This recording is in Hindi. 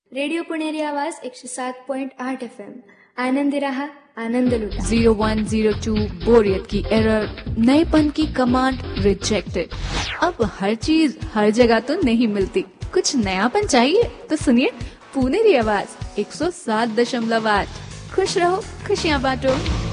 रेडिओ पुणेरी आवाज 107.8 FM. आनंदी रहा, आनंद लुटा. 0102 बोरियत की एरर, नएपन की कमांड रिजेक्टेड. अब हर चीज हर जगह तो नहीं मिलती, कुछ नयापन चाहिए तो सुनिए पुणेरी आवाज 107.8. खुश रहो, खुशियाँ बांटो.